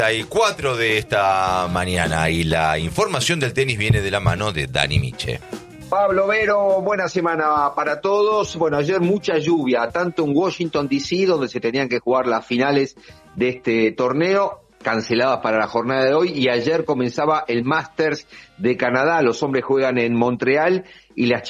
4 de esta mañana y la información del tenis viene de la mano de Dani Miche. Pablo Vero, buena semana para todos. Bueno, ayer mucha lluvia, tanto en Washington D.C., donde se tenían que jugar las finales de este torneo, canceladas para la jornada de hoy, y ayer comenzaba el Masters de Canadá. Los hombres juegan en Montreal y las chicas